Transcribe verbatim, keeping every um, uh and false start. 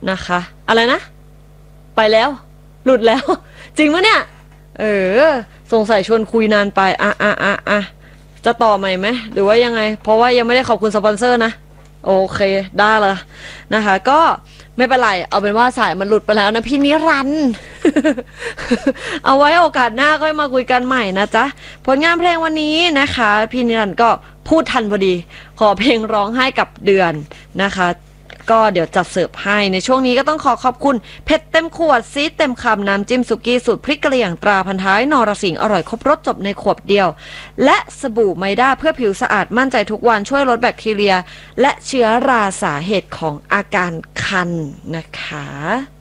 นะคะ อะไรนะไปแล้วหลุดแล้วจริงปะเนี่ยเออสงสัยชวนคุยนานไปอ่ะอ่ะอ่ะอ่ะจะต่อใหม่ไหมหรือว่ายังไงเพราะว่ายังไม่ได้ขอบคุณสปอนเซอร์นะโอเคได้ละนะคะก็ไม่เป็นไรเอาเป็นว่าสายมันหลุดไปแล้วนะพี่นิรันดร์ เอาไว้โอกาสหน้าก็มาคุยกันใหม่นะจ๊ะผลงานเพลงวันนี้นะคะพี่นิรันดร์ก็พูดทันพอดีขอเพลงร้องไห้กับเดือนนะคะก็เดี๋ยวจัดเสิร์ฟให้ในช่วงนี้ก็ต้องขอขอบคุณเผ็ดเต็มขวดซีดเต็มคำน้ำจิ้มสุกี้สูตรพริกกะเหรี่ยงตราพันท้ายนรสิงห์อร่อยครบรสจบในขวดเดียวและสบู่ไมด้าเพื่อผิวสะอาดมั่นใจทุกวันช่วยลดแบคทีเรียและเชื้อราสาเหตุของอาการคันนะคะ